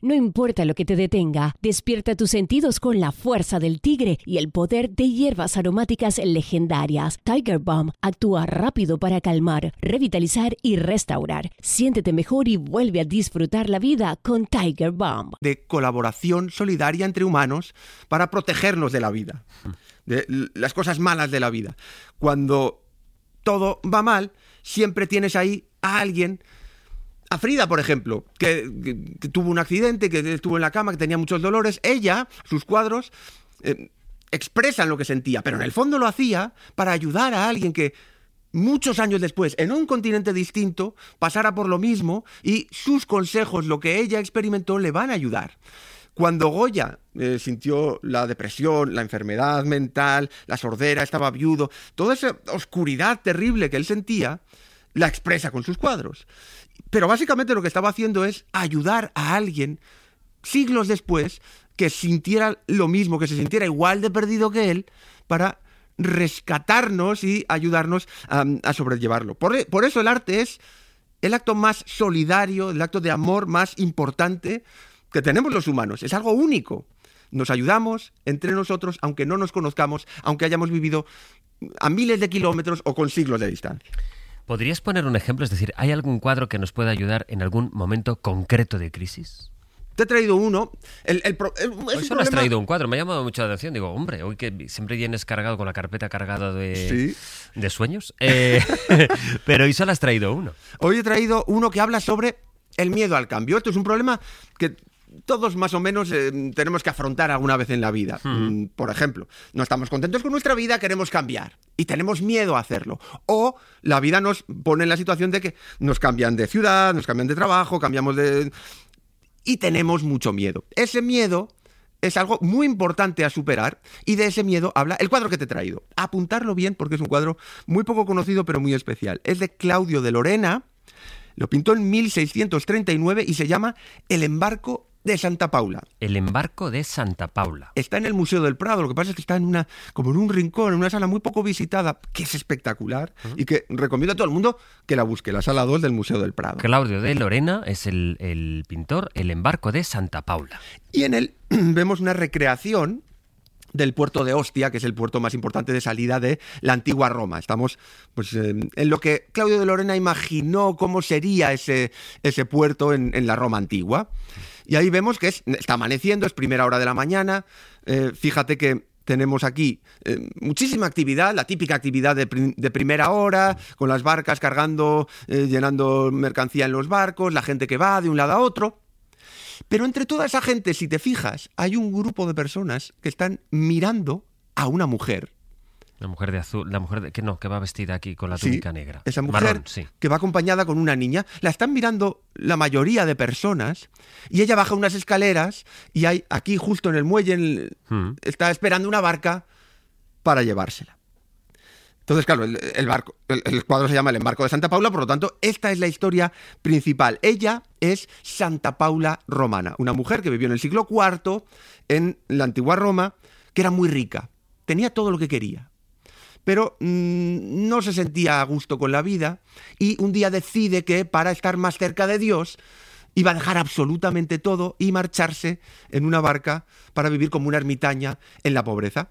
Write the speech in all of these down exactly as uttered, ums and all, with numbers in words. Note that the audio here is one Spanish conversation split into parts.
No importa lo que te detenga, despierta tus sentidos con la fuerza del tigre y el poder de hierbas aromáticas legendarias. Tiger Balm actúa rápido para calmar, revitalizar y restaurar. Siéntete mejor y vuelve a disfrutar la vida con Tiger Balm. De colaboración solidaria entre humanos para protegernos de la vida, de las cosas malas de la vida. Cuando todo va mal, siempre tienes ahí a alguien. A Frida, por ejemplo, que, que, que tuvo un accidente, que estuvo en la cama, que tenía muchos dolores. Ella, sus cuadros, eh, expresan lo que sentía, pero en el fondo lo hacía para ayudar a alguien que muchos años después, en un continente distinto, pasara por lo mismo y sus consejos, lo que ella experimentó, le van a ayudar. Cuando Goya eh, sintió la depresión, la enfermedad mental, la sordera, estaba viudo, toda esa oscuridad terrible que él sentía, la expresa con sus cuadros. Pero básicamente lo que estaba haciendo es ayudar a alguien, siglos después, que sintiera lo mismo, que se sintiera igual de perdido que él, para rescatarnos y ayudarnos a, a sobrellevarlo. Por, por eso el arte es el acto más solidario, el acto de amor más importante que tenemos los humanos. Es algo único. Nos ayudamos entre nosotros, aunque no nos conozcamos, aunque hayamos vivido a miles de kilómetros o con siglos de distancia. ¿Podrías poner un ejemplo? Es decir, ¿hay algún cuadro que nos pueda ayudar en algún momento concreto de crisis? Te he traído uno. El, el, el, el, hoy solo problema... has traído un cuadro. Me ha llamado mucho la atención. Digo, hombre, hoy que siempre vienes cargado con la carpeta cargada de, ¿Sí? de sueños. Eh, pero hoy solo has traído uno. Hoy he traído uno que habla sobre el miedo al cambio. Esto es un problema que todos más o menos eh, tenemos que afrontar alguna vez en la vida. Hmm. Por ejemplo, no estamos contentos con nuestra vida, queremos cambiar y tenemos miedo a hacerlo. O la vida nos pone en la situación de que nos cambian de ciudad, nos cambian de trabajo, cambiamos de... y tenemos mucho miedo. Ese miedo es algo muy importante a superar y de ese miedo habla el cuadro que te he traído. Apuntarlo bien porque es un cuadro muy poco conocido pero muy especial. Es de Claudio de Lorena, lo pintó en mil seiscientos treinta y nueve y se llama El embarco de Santa Paula. El embarco de Santa Paula. Está en el Museo del Prado, lo que pasa es que está en una, como en un rincón, en una sala muy poco visitada, que es espectacular uh-huh. y que recomiendo a todo el mundo que la busque, la sala dos del Museo del Prado. Claudio de Lorena es el, el pintor, El embarco de Santa Paula. Y en él vemos una recreación del puerto de Ostia, que es el puerto más importante de salida de la antigua Roma. Estamos pues, eh, en lo que Claudio de Lorena imaginó cómo sería ese, ese puerto en, en la Roma antigua. Y ahí vemos que es, está amaneciendo, es primera hora de la mañana. Eh, fíjate que tenemos aquí eh, muchísima actividad, la típica actividad de, prim- de primera hora, con las barcas cargando, eh, llenando mercancía en los barcos, la gente que va de un lado a otro. Pero entre toda esa gente, si te fijas, hay un grupo de personas que están mirando a una mujer. La mujer de azul, la mujer de, que no, que va vestida aquí con la túnica sí, negra. Esa mujer marrón, sí. que va acompañada con una niña, la están mirando la mayoría de personas y ella baja unas escaleras y hay aquí justo en el muelle, en el, hmm. está esperando una barca para llevársela. Entonces, claro, el, el, barco, el, el cuadro se llama El embarco de Santa Paula, por lo tanto, esta es la historia principal. Ella es Santa Paula romana, una mujer que vivió en el siglo cuarto en la antigua Roma, que era muy rica, tenía todo lo que quería. Pero mmm, no se sentía a gusto con la vida y un día decide que para estar más cerca de Dios iba a dejar absolutamente todo y marcharse en una barca para vivir como una ermitaña en la pobreza.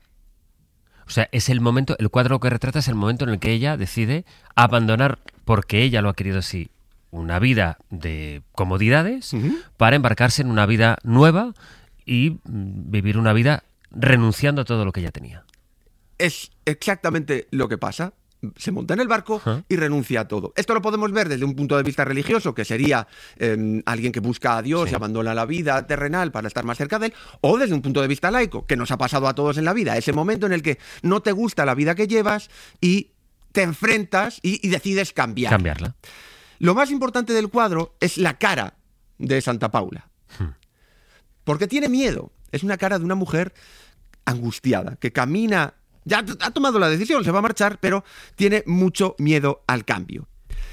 O sea, es el momento, el cuadro que retrata es el momento en el que ella decide abandonar, porque ella lo ha querido así, una vida de comodidades uh-huh. para embarcarse en una vida nueva y vivir una vida renunciando a todo lo que ella tenía. Es exactamente lo que pasa. Se monta en el barco uh-huh. y renuncia a todo. Esto lo podemos ver desde un punto de vista religioso, que sería eh, alguien que busca a Dios sí. y abandona la vida terrenal para estar más cerca de él, o desde un punto de vista laico, que nos ha pasado a todos en la vida, ese momento en el que no te gusta la vida que llevas y te enfrentas y, y decides cambiar. Cambiarla. Lo más importante del cuadro es la cara de Santa Paula, hmm. porque tiene miedo. Es una cara de una mujer angustiada, que camina... Ya ha tomado la decisión, se va a marchar, pero tiene mucho miedo al cambio.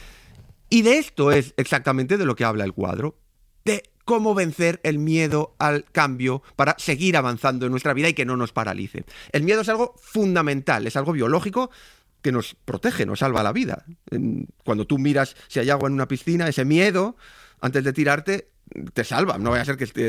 Y de esto es exactamente de lo que habla el cuadro, de cómo vencer el miedo al cambio para seguir avanzando en nuestra vida y que no nos paralice. El miedo es algo fundamental, es algo biológico que nos protege, nos salva la vida. Cuando tú miras si hay agua en una piscina, ese miedo, antes de tirarte, te salva. No vaya a ser que esté